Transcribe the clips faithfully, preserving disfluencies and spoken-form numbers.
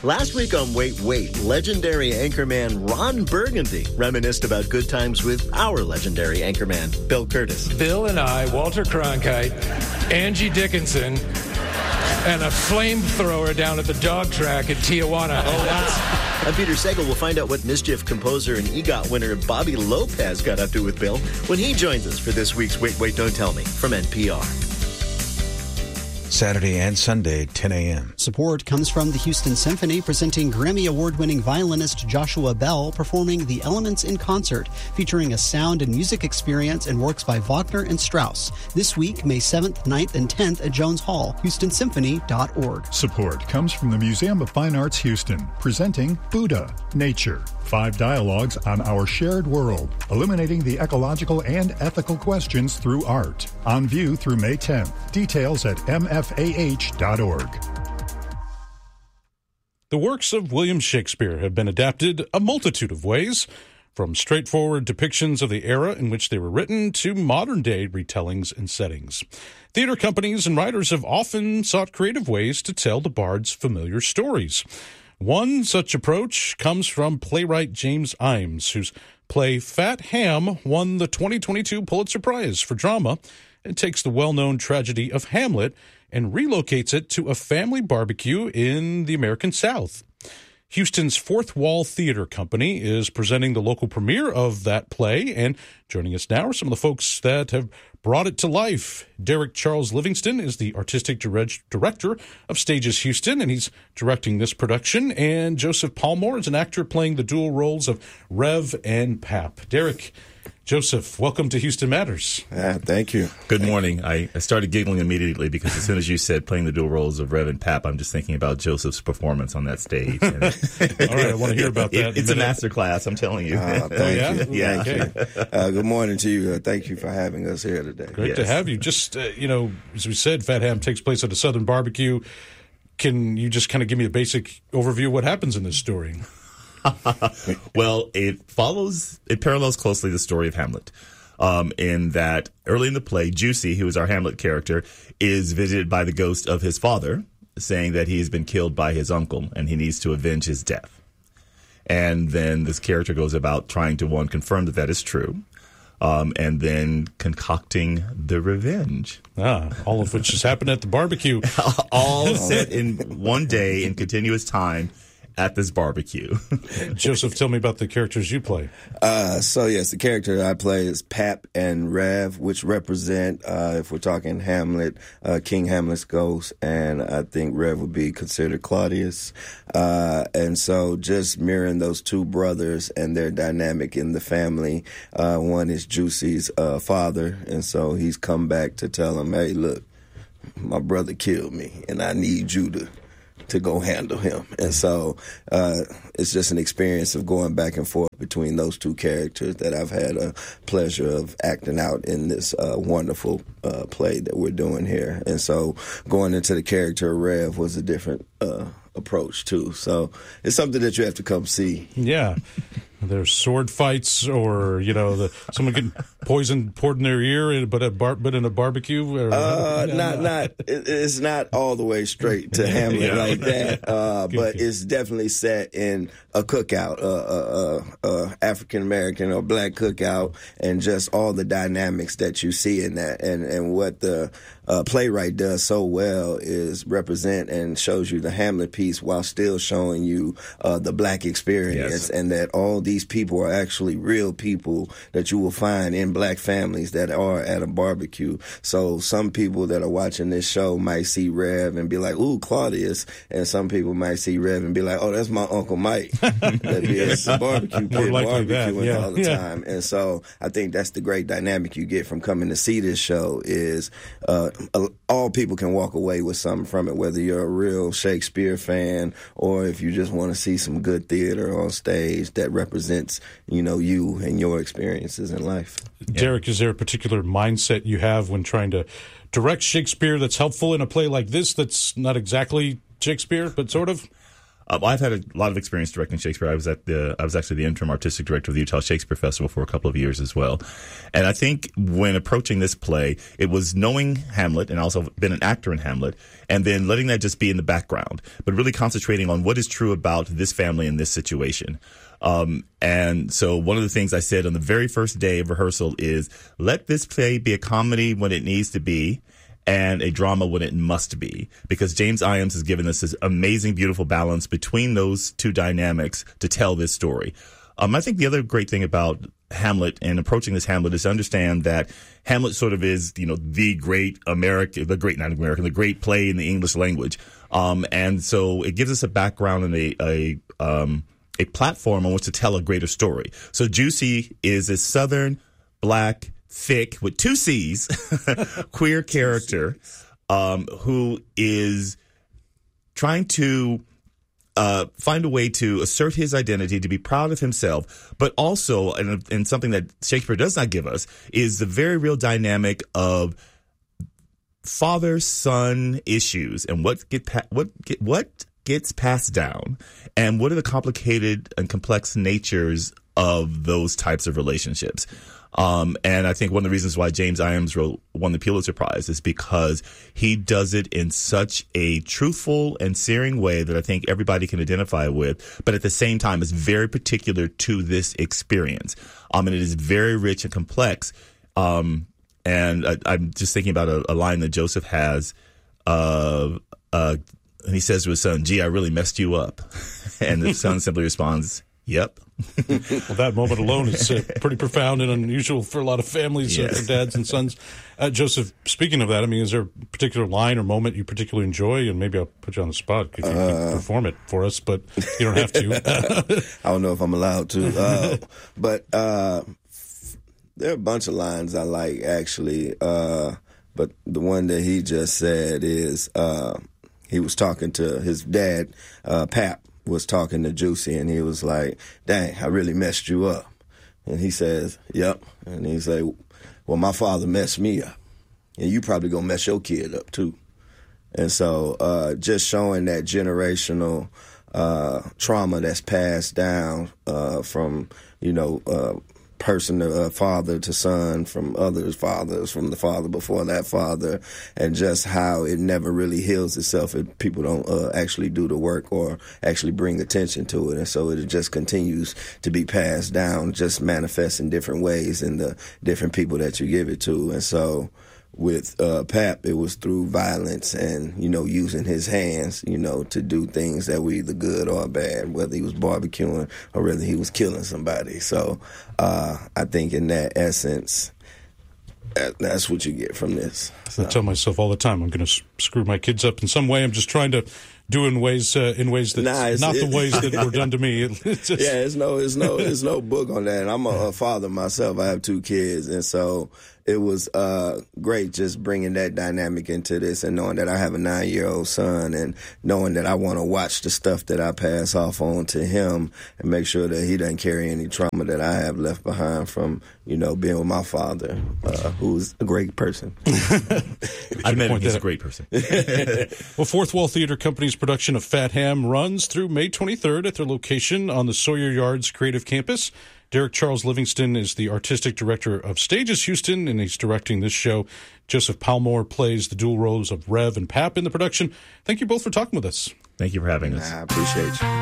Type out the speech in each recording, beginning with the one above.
Last week on Wait, Wait, legendary anchorman Ron Burgundy reminisced about good times with our legendary anchorman, Bill Curtis. Bill and I, Walter Cronkite, Angie Dickinson, and a flamethrower down at the dog track at Tijuana. Oh, wow. I'm Peter Sagal. We'll find out what Mischief composer and EGOT winner Bobby Lopez got up to with Bill when he joins us for this week's Wait, Wait, Don't Tell Me from N P R. Saturday and Sunday, ten a.m. Support comes from the Houston Symphony, presenting Grammy Award-winning violinist Joshua Bell performing The Elements in Concert, featuring a sound and music experience and works by Wagner and Strauss. This week, May seventh, ninth, and tenth at Jones Hall, houston symphony dot org. Support comes from the Museum of Fine Arts Houston, presenting Buddha, Nature. Five dialogues on our shared world, illuminating the ecological and ethical questions through art. On view through May tenth. Details at m f a h dot org. The works of William Shakespeare have been adapted a multitude of ways, from straightforward depictions of the era in which they were written to modern-day retellings and settings. Theater companies and writers have often sought creative ways to tell the bard's familiar stories. One such approach comes from playwright James Imes, whose play Fat Ham won the twenty twenty-two Pulitzer Prize for drama and takes the well-known tragedy of Hamlet and relocates it to a family barbecue in the American South. Houston's Fourth Wall Theater Company is presenting the local premiere of that play, and joining us now are some of the folks that have brought it to life. Derek Charles Livingston is the artistic director of Stages Houston, and he's directing this production. And Joseph Palmore is an actor playing the dual roles of Rev and Pap. Derek, Joseph, welcome to Houston Matters. Ah, thank you. Good morning. I, I started giggling immediately because as soon as you said playing the dual roles of Rev and Pap, I'm just thinking about Joseph's performance on that stage. And all right, I want to hear about that. It, it's a master class, I'm telling you. Uh, thank oh, yeah? you. Yeah. Thank you. Uh, good morning to you. Uh, thank you for having us here today. Great yes. to have you. Just, uh, you know, as we said, Fat Ham takes place at a Southern barbecue. Can you just kind of give me a basic overview of what happens in this story? Well, it follows, it parallels closely the story of Hamlet. Um, in that early in the play, Juicy, who is our Hamlet character, is visited by the ghost of his father, saying that he has been killed by his uncle and he needs to avenge his death. And then this character goes about trying to, one, confirm that that is true, um, and then concocting the revenge. Ah, all of which has happened at the barbecue. All set in one day in continuous time at this barbecue. Joseph, tell me about the characters you play. Uh, so, yes, the character I play is Pap and Rev, which represent, uh, if we're talking Hamlet, uh, King Hamlet's ghost, and I think Rev would be considered Claudius. Uh, and so just mirroring those two brothers and their dynamic in the family. Uh, one is Juicy's uh, father, and so he's come back to tell him, hey, look, my brother killed me, and I need you to to go handle him. And so uh, it's just an experience of going back and forth between those two characters that I've had a pleasure of acting out in this uh, wonderful uh, play that we're doing here. And so going into the character of Rev was a different uh, approach too. So it's something that you have to come see. Yeah. There's sword fights, or you know, the, someone getting poison poured in their ear, but at bar, but in a barbecue. Or, uh, not, not. It's not all the way straight to Hamlet yeah. like that, uh, good, but good. It's definitely set in a cookout, uh, uh, uh, uh, African American or black cookout, and just all the dynamics that you see in that, and and what the uh, playwright does so well is represent and shows you the Hamlet piece while still showing you uh, the black experience, yes. and that all these people are actually real people that you will find in black families that are at a barbecue. So some people that are watching this show might see Rev and be like, ooh, Claudius. And some people might see Rev and be like, oh, that's my Uncle Mike. That be at the barbecue pit barbecuing yeah. all the yeah. time. And so I think that's the great dynamic you get from coming to see this show is uh, all people can walk away with something from it, whether you're a real Shakespeare fan or if you just want to see some good theater on stage that represents, you know, you and your experiences in life. Derek, is there a particular mindset you have when trying to direct Shakespeare that's helpful in a play like this that's not exactly Shakespeare, but sort of? Uh, I've had a lot of experience directing Shakespeare. I was at the I was actually the interim artistic director of the Utah Shakespeare Festival for a couple of years as well. And I think when approaching this play, it was knowing Hamlet and also been an actor in Hamlet, and then letting that just be in the background, but really concentrating on what is true about this family in this situation. Um, and so one of the things I said on the very first day of rehearsal is, let this play be a comedy when it needs to be, and a drama when it must be, because James Iams has given us this amazing, beautiful balance between those two dynamics to tell this story. Um, I think the other great thing about Hamlet and approaching this Hamlet is to understand that Hamlet sort of is, you know, the great American, the great, not American, the great play in the English language. Um, and so it gives us a background and a, a, um, a platform on which to tell a greater story. So Juicy is a Southern black, thick, with two C's, queer character um, who is trying to uh, find a way to assert his identity, to be proud of himself, but also, and, and something that Shakespeare does not give us, is the very real dynamic of father-son issues and what get pa- what get, what gets passed down, and what are the complicated and complex natures of those types of relationships. Um, and I think one of the reasons why James Iams wrote, won the Pulitzer Prize is because he does it in such a truthful and searing way that I think everybody can identify with, but at the same time is very particular to this experience. Um, and it is very rich and complex. Um, and I, I'm just thinking about a, a line that Joseph has, uh, uh, and he says to his son, "Gee, I really messed you up." And the son simply responds, "Yep." Well, that moment alone is uh, pretty profound and unusual for a lot of families, yes. uh, for dads and sons. Uh, Joseph, speaking of that, I mean, is there a particular line or moment you particularly enjoy? And maybe I'll put you on the spot if you uh, can perform it for us, but you don't have to. I don't know if I'm allowed to. Uh, but uh, there are a bunch of lines I like, actually. Uh, but the one that he just said is uh, he was talking to his dad, uh, Pap, was talking to Juicy, and he was like, "Dang, I really messed you up." And he says, "Yep." And he's like, "Well, my father messed me up, and you probably gonna mess your kid up too." And so uh, just showing that generational uh, trauma that's passed down uh, from, you know, uh, person to uh, father to son, from others' fathers, from the father before that father, and just how it never really heals itself if people don't uh, actually do the work or actually bring attention to it. And so it just continues to be passed down, just manifests in different ways in the different people that you give it to. And so with uh, Pap, it was through violence and, you know, using his hands, you know, to do things that were either good or bad, whether he was barbecuing or whether he was killing somebody. So uh, I think in that essence, that, that's what you get from this. So. I tell myself all the time, I'm going to screw my kids up in some way. I'm just trying to do in ways uh, in ways that nah, not it, the ways that were done to me. It's just... Yeah, it's no, it's no, it's no book on that. And I'm a, a father myself. I have two kids, and so it was uh, great just bringing that dynamic into this and knowing that I have a nine-year-old son and knowing that I want to watch the stuff that I pass off on to him and make sure that he doesn't carry any trauma that I have left behind from, you know, being with my father, uh, who's a great person. I met him. He's a great person. Well, Fourth Wall Theater Company's production of Fat Ham runs through May twenty-third at their location on the Sawyer Yards Creative Campus. Derek Charles Livingston is the artistic director of Stages Houston, and he's directing this show. Joseph Palmore plays the dual roles of Rev and Pap in the production. Thank you both for talking with us. Thank you for having us. I appreciate you.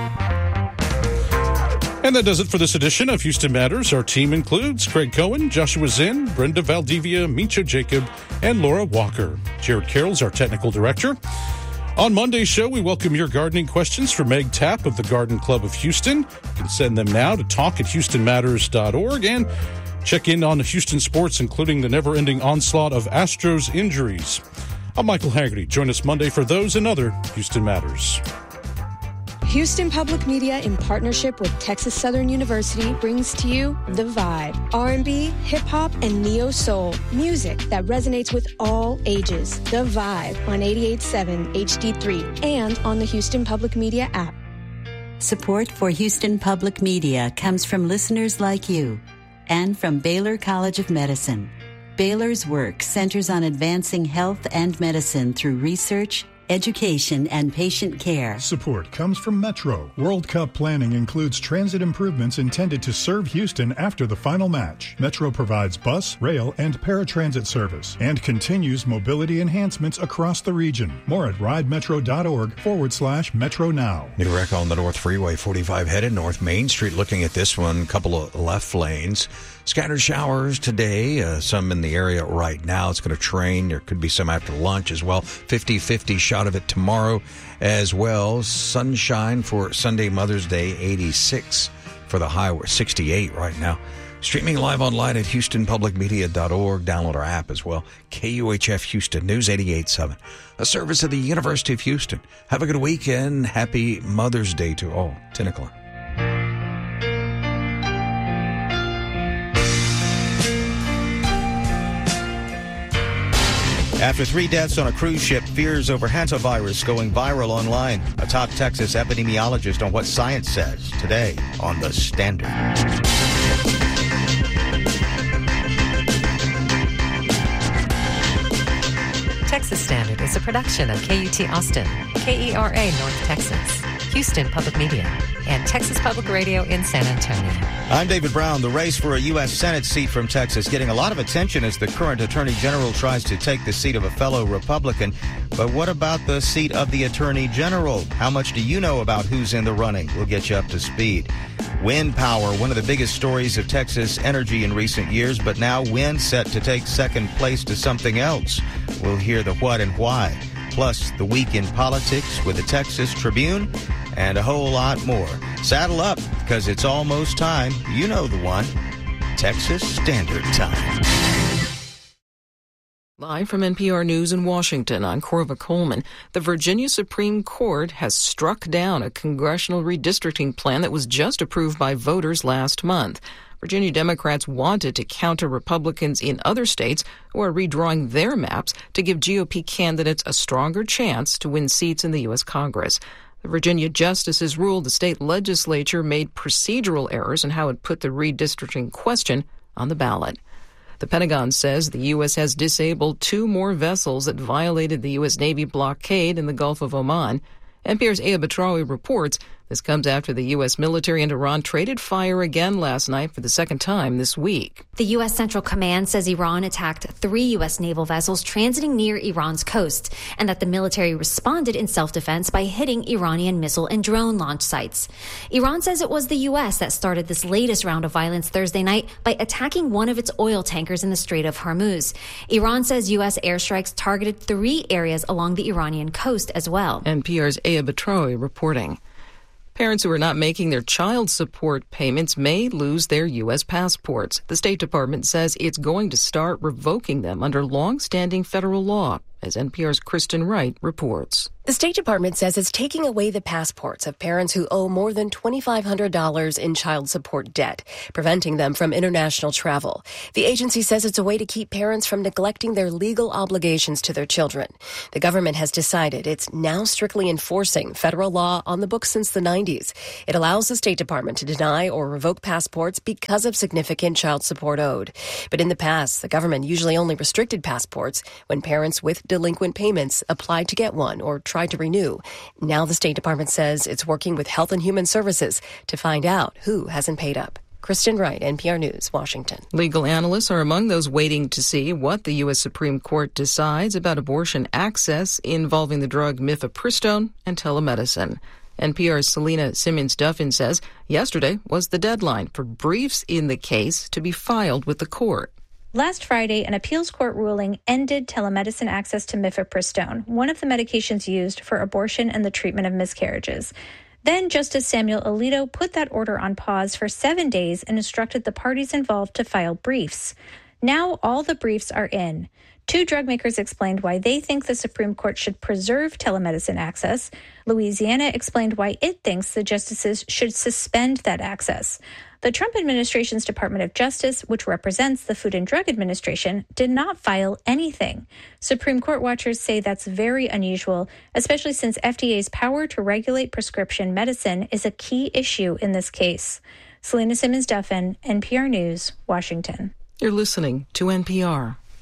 And that does it for this edition of Houston Matters. Our team includes Craig Cohen, Joshua Zinn, Brenda Valdivia, Micha Jacob, and Laura Walker. Jared Carroll's our technical director. On Monday's show, we welcome your gardening questions for Meg Tapp of the Garden Club of Houston. You can send them now to talk at houston matters dot org and check in on Houston sports, including the never-ending onslaught of Astros injuries. I'm Michael Haggerty. Join us Monday for those and other Houston Matters. Houston Public Media, in partnership with Texas Southern University, brings to you The Vibe. R and B, hip-hop, and neo-soul. Music that resonates with all ages. The Vibe on eighty-eight point seven H D three and on the Houston Public Media app. Support for Houston Public Media comes from listeners like you and from Baylor College of Medicine. Baylor's work centers on advancing health and medicine through research, education, and patient care. Support comes from Metro. World Cup planning includes transit improvements intended to serve Houston after the final match. Metro provides bus, rail, and paratransit service and continues mobility enhancements across the region. More at ridemetro.org forward slash Metro Now. New wreck on the North Freeway, forty-five headed North Main Street. Looking at this one, couple of left lanes. Scattered showers today, uh, some in the area right now. It's going to train. There could be some after lunch as well. fifty-fifty shot of it tomorrow as well. Sunshine for Sunday, Mother's Day, eighty-six for the high. We're sixty-eight right now. Streaming live online at houston public media dot org. Download our app as well. K U H F Houston, News eighty-eight point seven. A service of the University of Houston. Have a good weekend. Happy Mother's Day to all. ten o'clock. After three deaths on a cruise ship, fears over hantavirus going viral online. A top Texas epidemiologist on what science says today on The Standard. Texas Standard is a production of K U T Austin, K E R A North Texas, Houston Public Media, and Texas Public Radio in San Antonio. I'm David Brown. The race for a U S Senate seat from Texas getting a lot of attention as the current Attorney General tries to take the seat of a fellow Republican. But what about the seat of the Attorney General? How much do you know about who's in the running? We'll get you up to speed. Wind power, one of the biggest stories of Texas energy in recent years, but now wind set to take second place to something else. We'll hear the what and why. Plus, the week in politics with the Texas Tribune and a whole lot more. Saddle up, because it's almost time. You know the one. Texas Standard Time. Live from N P R News in Washington, I'm Corva Coleman. The Virginia Supreme Court has struck down a congressional redistricting plan that was just approved by voters last month. Virginia Democrats wanted to counter Republicans in other states who are redrawing their maps to give G O P candidates a stronger chance to win seats in the U S Congress. The Virginia justices ruled the state legislature made procedural errors in how it put the redistricting question on the ballot. The Pentagon says the U S has disabled two more vessels that violated the U S Navy blockade in the Gulf of Oman. N P R's Aya Batrawi reports this comes after the U S military and Iran traded fire again last night for the second time this week. The U S Central Command says Iran attacked three U S naval vessels transiting near Iran's coast, and that the military responded in self-defense by hitting Iranian missile and drone launch sites. Iran says it was the U S that started this latest round of violence Thursday night by attacking one of its oil tankers in the Strait of Hormuz. Iran says U S airstrikes targeted three areas along the Iranian coast as well. N P R's Aya Batrawi reporting. Parents who are not making their child support payments may lose their U S passports. The State Department says it's going to start revoking them under long-standing federal law, as N P R's Kristen Wright reports. The State Department says it's taking away the passports of parents who owe more than two thousand five hundred dollars in child support debt, preventing them from international travel. The agency says it's a way to keep parents from neglecting their legal obligations to their children. The government has decided it's now strictly enforcing federal law on the books since the nineties. It allows the State Department to deny or revoke passports because of significant child support owed. But in the past, the government usually only restricted passports when parents with delinquent payments applied to get one or tried to renew. Now the State Department says it's working with Health and Human Services to find out who hasn't paid up. Kristen Wright, N P R News, Washington. Legal analysts are among those waiting to see what the U S Supreme Court decides about abortion access involving the drug mifepristone and telemedicine. N P R's Selena Simmons-Duffin says yesterday was the deadline for briefs in the case to be filed with the court. Last Friday, an appeals court ruling ended telemedicine access to mifepristone, one of the medications used for abortion and the treatment of miscarriages. Then Justice Samuel Alito put that order on pause for seven days and instructed the parties involved to file briefs. Now all the briefs are in. Two drug makers explained why they think the Supreme Court should preserve telemedicine access. Louisiana explained why it thinks the justices should suspend that access. The Trump administration's Department of Justice, which represents the Food and Drug Administration, did not file anything. Supreme Court watchers say that's very unusual, especially since F D A's power to regulate prescription medicine is a key issue in this case. Selena Simmons-Duffin, N P R News, Washington. You're listening to N P R.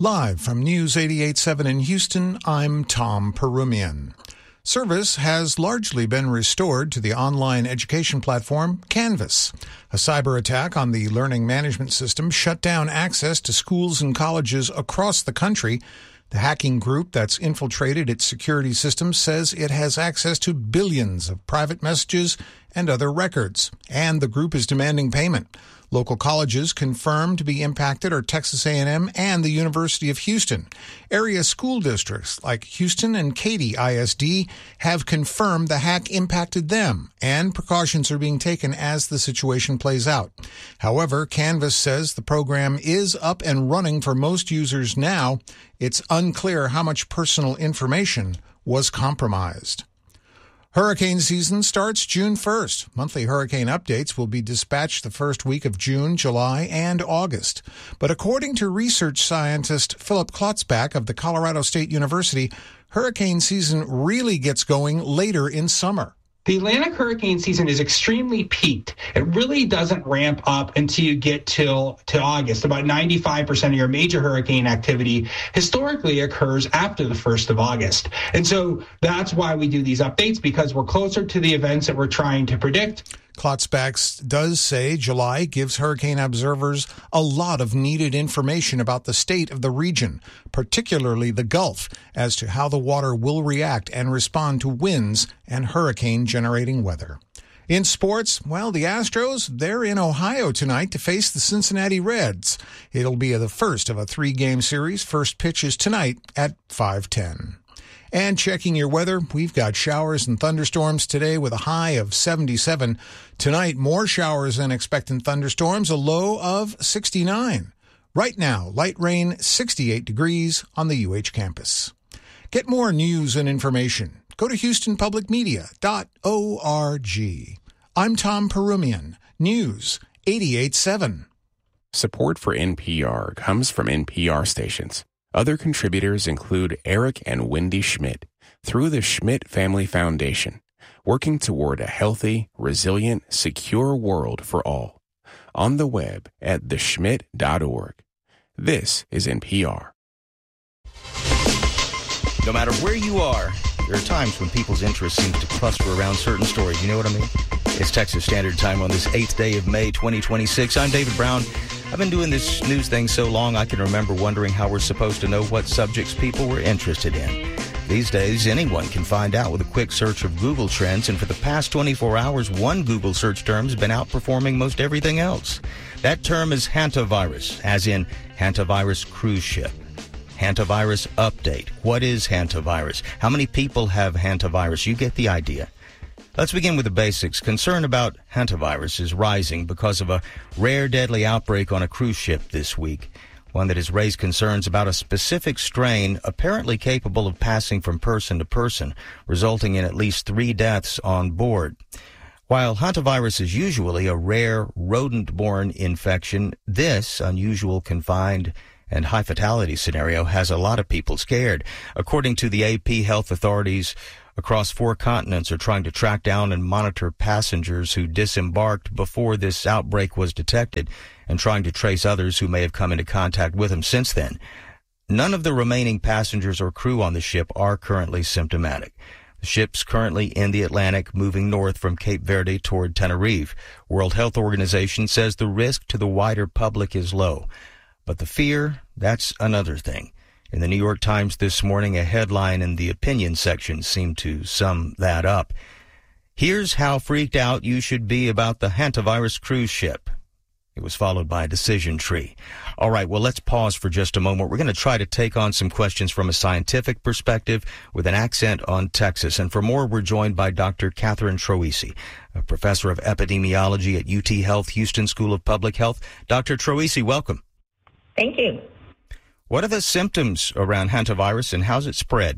Live from News eighty-eight point seven in Houston, I'm Tom Perumian. Service has largely been restored to the online education platform Canvas. A cyber attack on the learning management system shut down access to schools and colleges across the country. The hacking group that's infiltrated its security systems says it has access to billions of private messages and other records, and the group is demanding payment. Local colleges confirmed to be impacted are Texas A and M and the University of Houston. Area school districts like Houston and Katy I S D have confirmed the hack impacted them, and precautions are being taken as the situation plays out. However, Canvas says the program is up and running for most users now. It's unclear how much personal information was compromised. Hurricane season starts June first. Monthly hurricane updates will be dispatched the first week of June, July, and August. But according to research scientist Philip Klotzbach of the Colorado State University, hurricane season really gets going later in summer. The Atlantic hurricane season is extremely peaked. It really doesn't ramp up until you get till to August. About ninety-five percent of your major hurricane activity historically occurs after the first of August. And so that's why we do these updates, because we're closer to the events that we're trying to predict. Klotzbach does say July gives hurricane observers a lot of needed information about the state of the region, particularly the Gulf, as to how the water will react and respond to winds and hurricane-generating weather. In sports, well, the Astros, they're in Ohio tonight to face the Cincinnati Reds. It'll be the first of a three-game series. First pitch is tonight at five ten. And checking your weather, we've got showers and thunderstorms today with a high of seventy-seven. Tonight, more showers and expectant thunderstorms, a low of sixty-nine. Right now, light rain, sixty-eight degrees on the U H campus. Get more news and information. Go to houston public media dot org. I'm Tom Perumian, News eighty-eight point seven. Support for N P R comes from N P R stations. Other contributors include Eric and Wendy Schmidt through the Schmidt Family Foundation, working toward a healthy, resilient, secure world for all. On the web at the schmidt dot org. This is N P R. No matter where you are, there are times when people's interest seems to cluster around certain stories. You know what I mean? It's Texas Standard Time on this eighth day of May, twenty twenty-six. I'm David Brown. I've been doing this news thing so long I can remember wondering how we're supposed to know what subjects people were interested in. These days, anyone can find out with a quick search of Google Trends, and for the past twenty-four hours, one Google search term has been outperforming most everything else. That term is hantavirus, as in hantavirus cruise ship. Hantavirus update. What is hantavirus? How many people have hantavirus? You get the idea. Let's begin with the basics. Concern about hantavirus is rising because of a rare deadly outbreak on a cruise ship this week, one that has raised concerns about a specific strain apparently capable of passing from person to person, resulting in at least three deaths on board. While hantavirus is usually a rare rodent-borne infection, this unusual confined and high fatality scenario has a lot of people scared. According to the A P, health authorities across four continents are trying to track down and monitor passengers who disembarked before this outbreak was detected and trying to trace others who may have come into contact with them since then. None of the remaining passengers or crew on the ship are currently symptomatic. The ship's currently in the Atlantic, moving north from Cape Verde toward Tenerife. World Health Organization says the risk to the wider public is low. But the fear, that's another thing. In the New York Times this morning, a headline in the opinion section seemed to sum that up. Here's how freaked out you should be about the hantavirus cruise ship. It was followed by a decision tree. All right, well, let's pause for just a moment. We're going to try to take on some questions from a scientific perspective with an accent on Texas. And for more, we're joined by Doctor Catherine Troisi, a professor of epidemiology at U T Health Houston School of Public Health. Doctor Troisi, welcome. Thank you. What are the symptoms around hantavirus and how's it spread?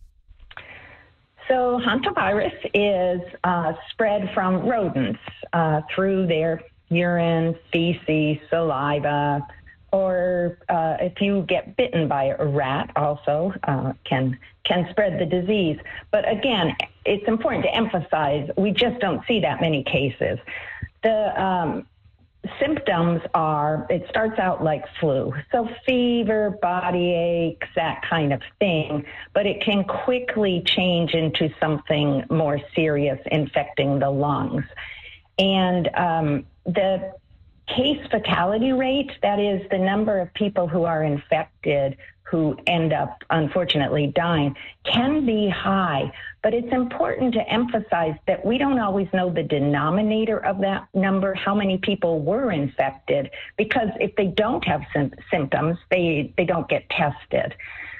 So hantavirus is uh, spread from rodents uh, through their urine, feces, saliva, or uh, if you get bitten by a rat also uh, can can spread the disease. But again, it's important to emphasize we just don't see that many cases. The um, symptoms are, it starts out like flu. So fever, body aches, that kind of thing, but it can quickly change into something more serious, infecting the lungs. And um, the case fatality rate, that is the number of people who are infected who end up, unfortunately, dying, can be high. But it's important to emphasize that we don't always know the denominator of that number, how many people were infected, because if they don't have sim- symptoms, they, they don't get tested.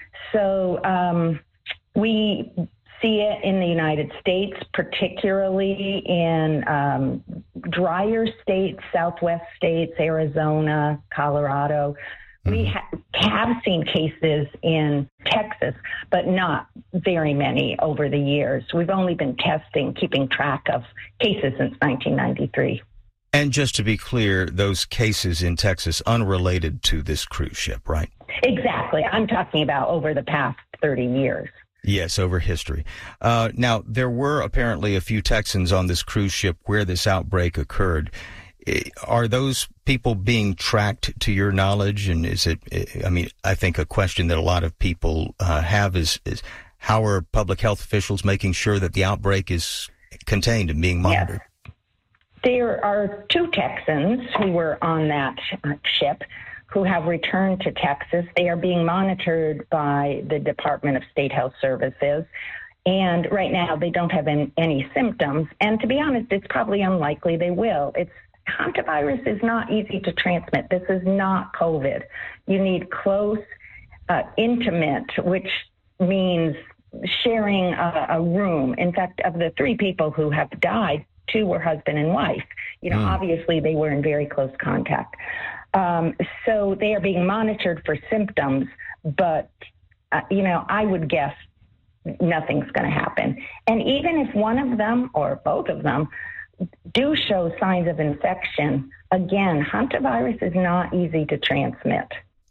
So um, we see it in the United States, particularly in um, drier states, Southwest states, Arizona, Colorado. We ha- have seen cases in Texas, but not very many over the years. We've only been testing, keeping track of cases since nineteen ninety-three. And just to be clear, those cases in Texas unrelated to this cruise ship, right? Exactly. I'm talking about over the past thirty years. Yes, over history. Uh, now, there were apparently a few Texans on this cruise ship where this outbreak occurred. Are those people being tracked to your knowledge? And is it, I mean, I think a question that a lot of people uh, have is, is how are public health officials making sure that the outbreak is contained and being monitored? Yes. There are two Texans who were on that ship who have returned to Texas. They are being monitored by the Department of State Health Services. And right now they don't have any, any symptoms. And to be honest, it's probably unlikely they will. It's Hantavirus is not easy to transmit. This is not COVID. You need close, uh, intimate, which means sharing a, a room. In fact, of the three people who have died, two were husband and wife. You know, mm. obviously they were in very close contact. Um, so they are being monitored for symptoms, but, uh, you know, I would guess nothing's going to happen. And even if one of them or both of them do show signs of infection, again, hantavirus is not easy to transmit.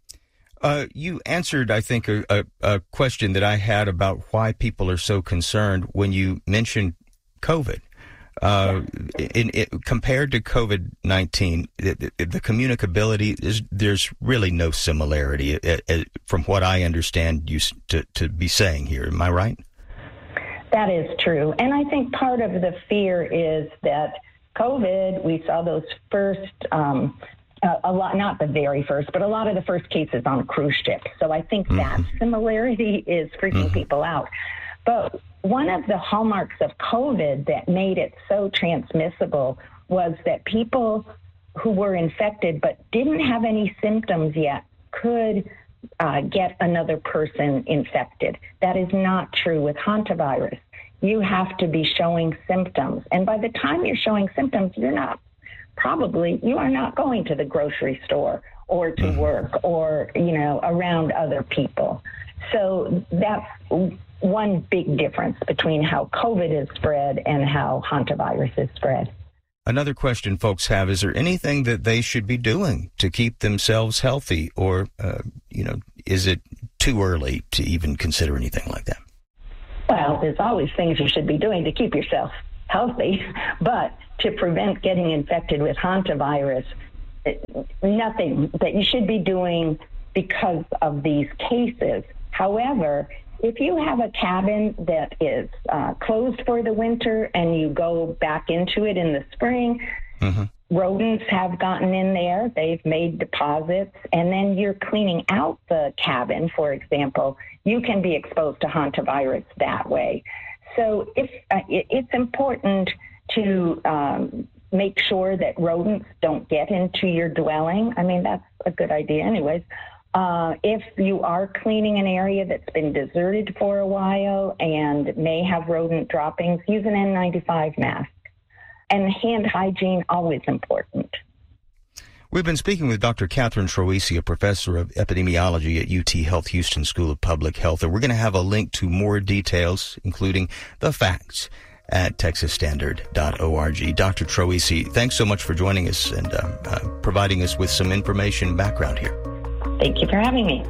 Uh, you answered, I think, a, a, a question that I had about why people are so concerned when you mentioned COVID. Uh, in, in, compared to COVID nineteen, the, the communicability, is, there's really no similarity uh, uh, from what I understand you to, to be saying here. Am I right? That is true. And I think part of the fear is that COVID, we saw those first, um, a, a lot, not the very first, but a lot of the first cases on cruise ships. So I think mm-hmm. that similarity is freaking mm-hmm. people out. But one of the hallmarks of COVID that made it so transmissible was that people who were infected but didn't have any symptoms yet could Uh, get another person infected. That is not true with hantavirus. You have to be showing symptoms. And by the time you're showing symptoms, you're not, probably, you are not going to the grocery store or to work or, you know, around other people. So that's one big difference between how COVID is spread and how hantavirus is spread. Another question folks have, is there anything that they should be doing to keep themselves healthy? Or, uh, you know, is it too early to even consider anything like that? Well, there's always things you should be doing to keep yourself healthy. But to prevent getting infected with hantavirus, nothing that you should be doing because of these cases. However, if you have a cabin that is uh, closed for the winter and you go back into it in the spring, mm-hmm. rodents have gotten in there, they've made deposits, and then you're cleaning out the cabin, for example, you can be exposed to hantavirus that way. So if, uh, it, it's important to um, make sure that rodents don't get into your dwelling. I mean, that's a good idea anyways. Uh, if you are cleaning an area that's been deserted for a while and may have rodent droppings, use an N ninety-five mask. And hand hygiene, always important. We've been speaking with Doctor Catherine Troisi, a professor of epidemiology at U T Health Houston School of Public Health. And we're going to have a link to more details, including the facts, at texas standard dot org. Doctor Troisi, thanks so much for joining us and uh, uh, providing us with some information and background here. Thank you for having me.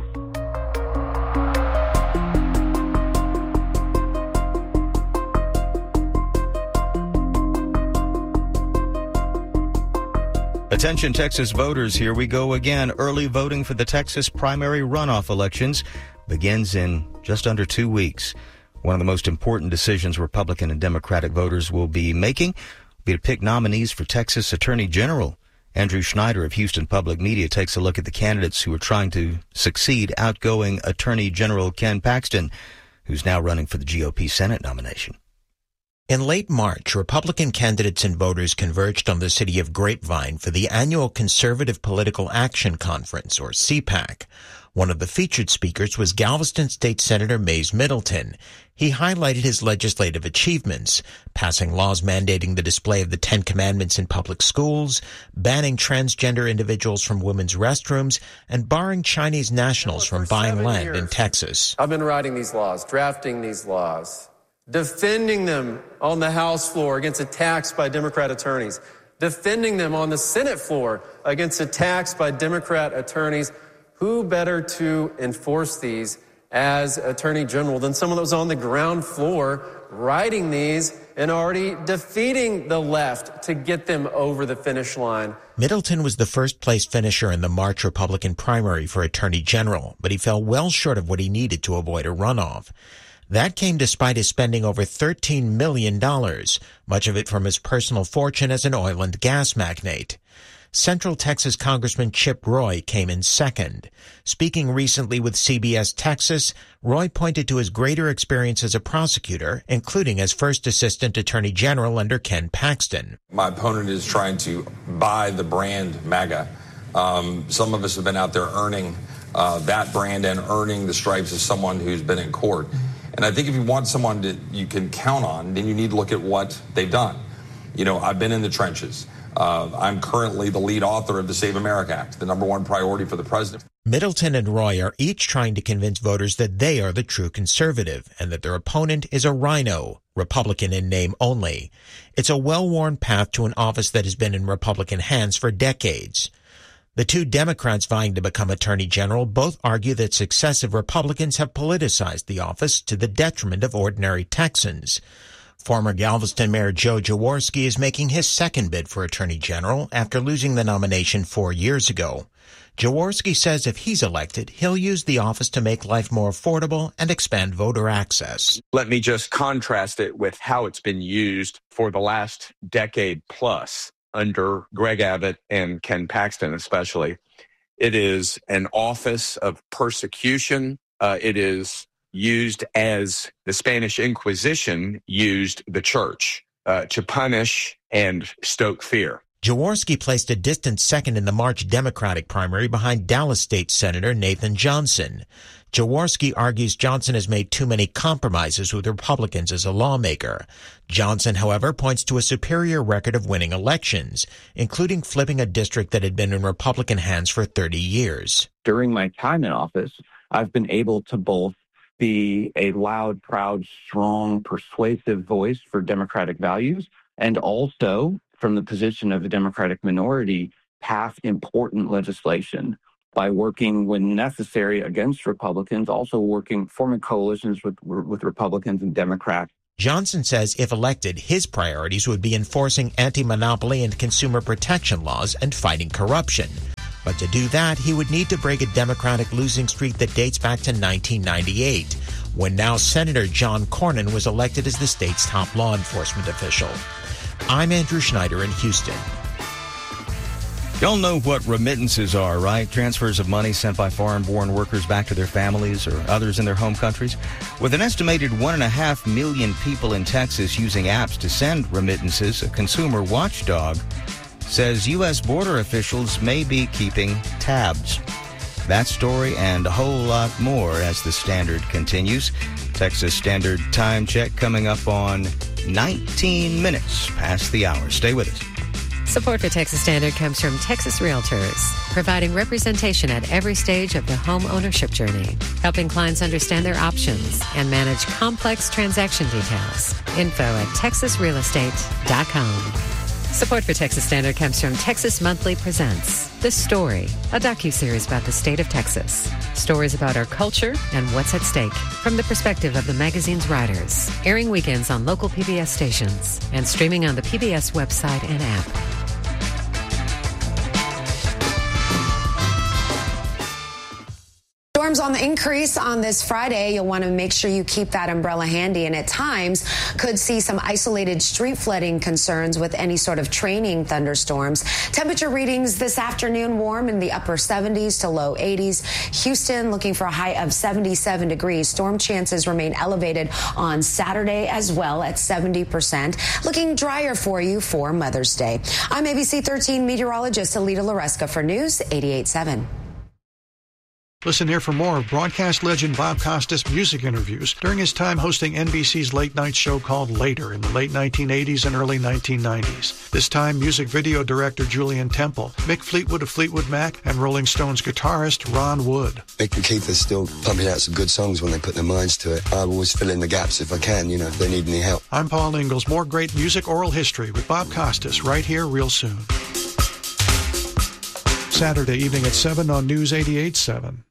Attention Texas voters, here we go again. Early voting for the Texas primary runoff elections begins in just under two weeks. One of the most important decisions Republican and Democratic voters will be making will be to pick nominees for Texas Attorney General. Andrew Schneider of Houston Public Media takes a look at the candidates who are trying to succeed outgoing Attorney General Ken Paxton, who's now running for the G O P Senate nomination. In late March, Republican candidates and voters converged on the city of Grapevine for the annual Conservative Political Action Conference, or C PAC. One of the featured speakers was Galveston State Senator Mays Middleton. He highlighted his legislative achievements, passing laws mandating the display of the Ten Commandments in public schools, banning transgender individuals from women's restrooms, and barring Chinese nationals from buying land years. in Texas. I've been writing these laws, drafting these laws, defending them on the House floor against attacks by Democrat attorneys, defending them on the Senate floor against attacks by Democrat attorneys. Who better to enforce these as Attorney General than someone that was on the ground floor writing these and already defeating the left to get them over the finish line? Middleton was the first-place finisher in the March Republican primary for Attorney General, but he fell well short of what he needed to avoid a runoff. That came despite his spending over thirteen million dollars, much of it from his personal fortune as an oil and gas magnate. Central Texas Congressman Chip Roy came in second. Speaking recently with C B S Texas, Roy pointed to his greater experience as a prosecutor, including as first assistant attorney general under Ken Paxton. My opponent is trying to buy the brand MAGA. Um, some of us have been out there earning uh, that brand and earning the stripes of someone who's been in court. And I think if you want someone that you can count on, then you need to look at what they've done. You know, I've been in the trenches. Uh, I'm currently the lead author of the Save America Act, the number one priority for the president. Middleton and Roy are each trying to convince voters that they are the true conservative and that their opponent is a rhino, Republican in name only. It's a well-worn path to an office that has been in Republican hands for decades. The two Democrats vying to become Attorney General both argue that successive Republicans have politicized the office to the detriment of ordinary Texans. Former Galveston Mayor Joe Jaworski is making his second bid for Attorney General after losing the nomination four years ago. Jaworski says if he's elected, he'll use the office to make life more affordable and expand voter access. Let me just contrast it with how it's been used for the last decade plus under Greg Abbott and Ken Paxton especially. It is an office of persecution. Uh, it is used as the Spanish Inquisition used the church uh, to punish and stoke fear. Jaworski placed a distant second in the March Democratic primary behind Dallas State Senator Nathan Johnson. Jaworski argues Johnson has made too many compromises with Republicans as a lawmaker. Johnson, however, points to a superior record of winning elections, including flipping a district that had been in Republican hands for thirty years. During my time in office, I've been able to both be a loud, proud, strong, persuasive voice for Democratic values, and also, from the position of the Democratic minority, pass important legislation by working when necessary against Republicans, also working, forming coalitions with, with Republicans and Democrats. Johnson says if elected, his priorities would be enforcing anti-monopoly and consumer protection laws and fighting corruption. But to do that, he would need to break a Democratic losing streak that dates back to nineteen ninety-eight, when now Senator John Cornyn was elected as the state's top law enforcement official. I'm Andrew Schneider in Houston. Y'all know what remittances are, right? Transfers of money sent by foreign-born workers back to their families or others in their home countries. With an estimated one and a half million people in Texas using apps to send remittances, a consumer watchdog says U S border officials may be keeping tabs. That story and a whole lot more as the Standard continues. Texas Standard Time Check coming up on nineteen minutes past the hour. Stay with us. Support for Texas Standard comes from Texas Realtors, providing representation at every stage of the home ownership journey, helping clients understand their options and manage complex transaction details. Info at texas real estate dot com. Support for Texas Standard comes from Texas Monthly Presents The Story, a docuseries about the state of Texas. Stories about our culture and what's at stake from the perspective of the magazine's writers. Airing weekends on local P B S stations and streaming on the P B S website and app. Storms on the increase on this Friday. You'll want to make sure you keep that umbrella handy, and at times could see some isolated street flooding concerns with any sort of training thunderstorms. Temperature readings this afternoon warm in the upper seventies to low eighties. Houston looking for a high of seventy-seven degrees. Storm chances remain elevated on Saturday as well at seventy percent. Looking drier for you for Mother's Day. I'm A B C thirteen meteorologist Alita Loresca for News eighty-eight point seven. Listen here for more of broadcast legend Bob Costas' music interviews during his time hosting N B C's late-night show called Later in the late nineteen eighties and early nineteen nineties. This time, music video director Julian Temple, Mick Fleetwood of Fleetwood Mac, and Rolling Stones guitarist Ron Wood. Mick and Keith are still pumping out some good songs when they put their minds to it. I always fill in the gaps if I can, you know, if they need any help. I'm Paul Ingalls. More great music oral history with Bob Costas right here real soon. Saturday evening at seven on News eighty-eight point seven.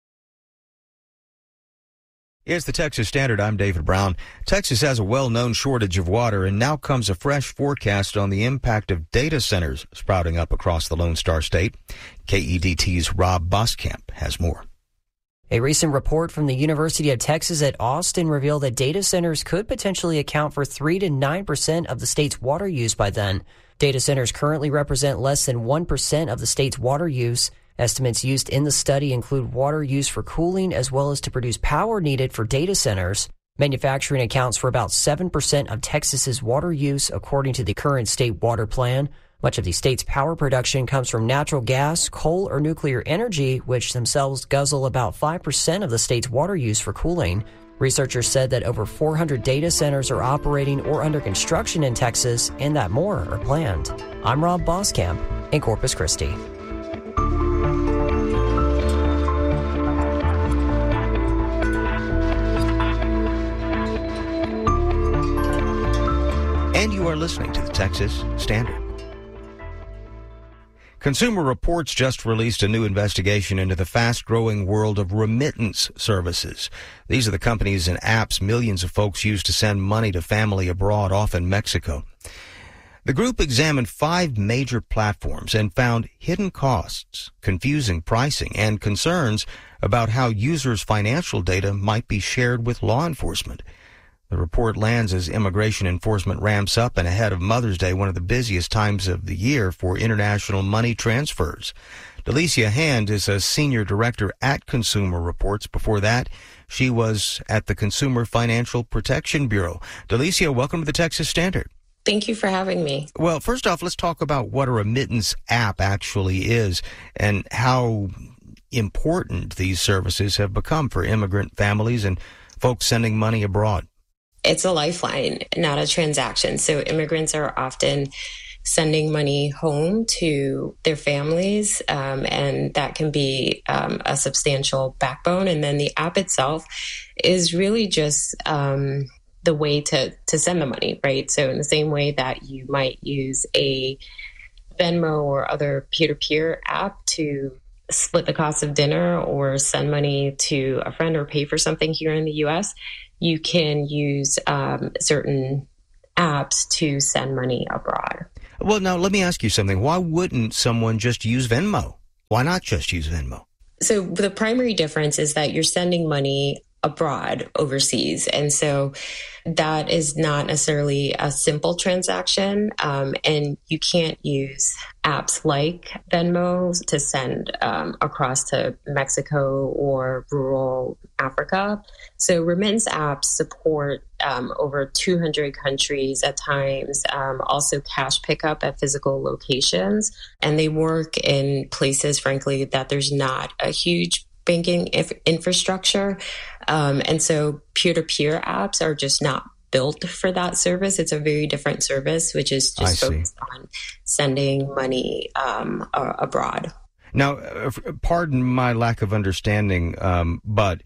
It's the Texas Standard. I'm David Brown. Texas has a well-known shortage of water, and now comes a fresh forecast on the impact of data centers sprouting up across the Lone Star State. K E D T's Rob Boskamp has more. A recent report from the University of Texas at Austin revealed that data centers could potentially account for three to nine percent of the state's water use by then. Data centers currently represent less than one percent of the state's water use. Estimates used in the study include water used for cooling as well as to produce power needed for data centers. Manufacturing accounts for about seven percent of Texas's water use, according to the current state water plan. Much of the state's power production comes from natural gas, coal, or nuclear energy, which themselves guzzle about five percent of the state's water use for cooling. Researchers said that over four hundred data centers are operating or under construction in Texas, and that more are planned. I'm Rob Boskamp in Corpus Christi. And you are listening to the Texas Standard. Consumer Reports just released a new investigation into the fast-growing world of remittance services. These are the companies and apps millions of folks use to send money to family abroad, often Mexico. The group examined five major platforms and found hidden costs, confusing pricing, and concerns about how users' financial data might be shared with law enforcement. The report lands as immigration enforcement ramps up and ahead of Mother's Day, one of the busiest times of the year for international money transfers. Delicia Hand is a senior director at Consumer Reports. Before that, she was at the Consumer Financial Protection Bureau. Delicia, welcome to the Texas Standard. Thank you for having me. Well, first off, let's talk about what a remittance app actually is and how important these services have become for immigrant families and folks sending money abroad. It's a lifeline, not a transaction. So immigrants are often sending money home to their families, um, and that can be um, a substantial backbone. And then the app itself is really just um, the way to, to send the money, right? So in the same way that you might use a Venmo or other peer-to-peer app to split the cost of dinner or send money to a friend or pay for something here in the U S, you can use um, certain apps to send money abroad. Well, now let me ask you something. Why wouldn't someone just use Venmo? Why not just use Venmo? So the primary difference is that you're sending money abroad, overseas. And so that is not necessarily a simple transaction. Um, and you can't use apps like Venmo to send um, across to Mexico or rural Africa. So remittance apps support um, over two hundred countries at times, um, also cash pickup at physical locations. And they work in places, frankly, that there's not a huge banking inf- infrastructure. Um, and so peer-to-peer apps are just not built for that service. It's a very different service, which is just focused on sending money um, uh, abroad. Now, uh, pardon my lack of understanding, um, but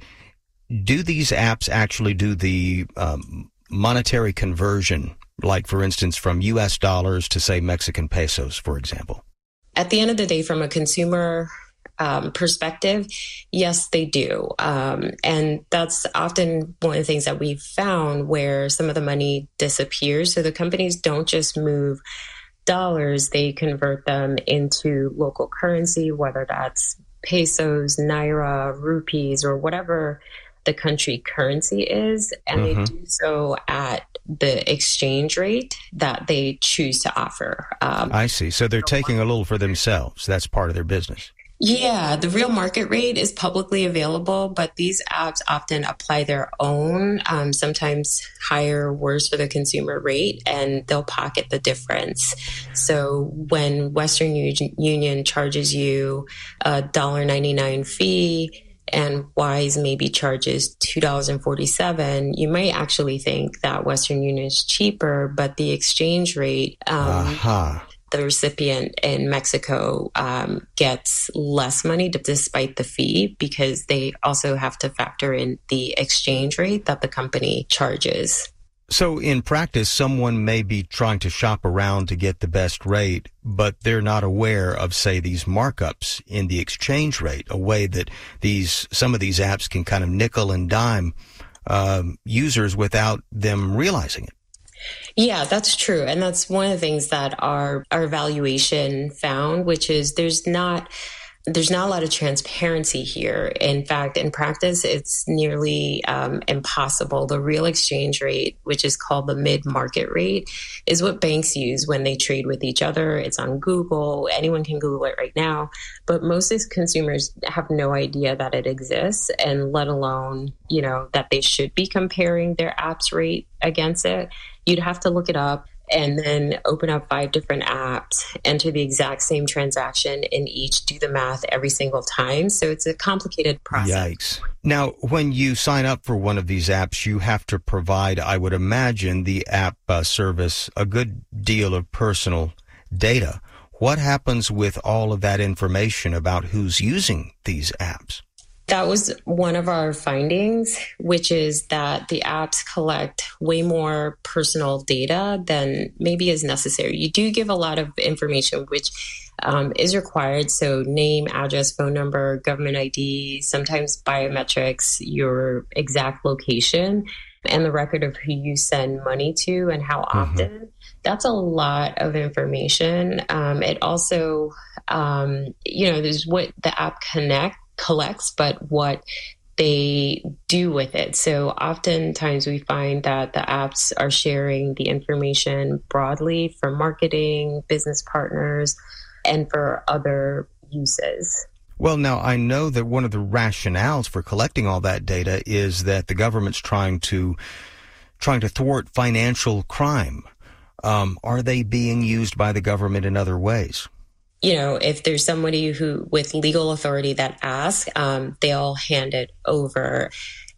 do these apps actually do the um, monetary conversion, like, for instance, from U S dollars to, say, Mexican pesos, for example? At the end of the day, from a consumer Um, perspective, yes, they do. Um, and that's often one of the things that we've found where some of the money disappears. So the companies don't just move dollars, they convert them into local currency, whether that's pesos, naira, rupees, or whatever the country currency is, and mm-hmm. they do so at the exchange rate that they choose to offer. Um, I see. So they're taking a little for themselves. That's part of their business. Yeah, the real market rate is publicly available, but these apps often apply their own, um, sometimes higher, worse for the consumer rate, and they'll pocket the difference. So when Western U- Union charges you a one dollar ninety-nine fee, and Wise maybe charges two dollars and forty-seven cents, you might actually think that Western Union is cheaper, but the exchange rate, um, uh-huh. the recipient in Mexico um, gets less money despite the fee, because they also have to factor in the exchange rate that the company charges. So in practice, someone may be trying to shop around to get the best rate, but they're not aware of, say, these markups in the exchange rate, a way that these some of these apps can kind of nickel and dime um, users without them realizing it. Yeah, that's true. And that's one of the things that our, our evaluation found, which is there's not There's not a lot of transparency here. In fact, in practice, it's nearly um, impossible. The real exchange rate, which is called the mid-market rate, is what banks use when they trade with each other. It's on Google. Anyone can Google it right now. But most consumers have no idea that it exists, and let alone, you know, that they should be comparing their app's rate against it. You'd have to look it up and then open up five different apps, enter the exact same transaction in each, do the math every single time. So it's a complicated process. Yikes. Now, when you sign up for one of these apps, you have to provide, I would imagine, the app uh, service a good deal of personal data. What happens with all of that information about who's using these apps? That was one of our findings, which is that the apps collect way more personal data than maybe is necessary. You do give a lot of information, which um, is required. So name, address, phone number, government I D, sometimes biometrics, your exact location, and the record of who you send money to and how often. Mm-hmm. That's a lot of information. Um, it also, um, you know, there's what the app connect. collects, but what they do with it. So oftentimes we find that the apps are sharing the information broadly for marketing, business partners, and for other uses. Well, now, I know that one of the rationales for collecting all that data is that the government's trying to trying to thwart financial crime. Um, are they being used by the government in other ways? You know, if there's somebody who with legal authority that asks, um, they'll hand it over.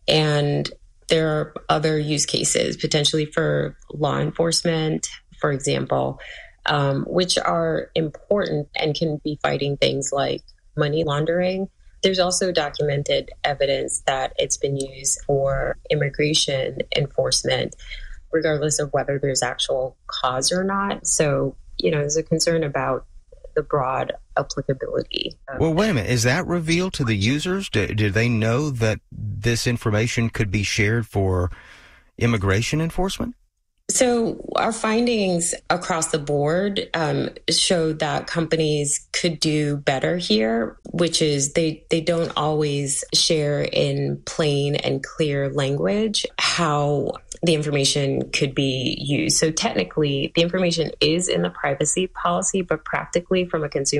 And there are other use cases, potentially for law enforcement, for example, um, which are important and can be fighting things like money laundering. There's also documented evidence that it's been used for immigration enforcement, regardless of whether there's actual cause or not. So, you know, there's a concern about the broad applicability. Well, wait a minute. Is that revealed to the users? Do, do they know that this information could be shared for immigration enforcement? So our findings across the board um, show that companies could do better here, which is they, they don't always share in plain and clear language how the information could be used. So technically, the information is in the privacy policy, but practically from a consumer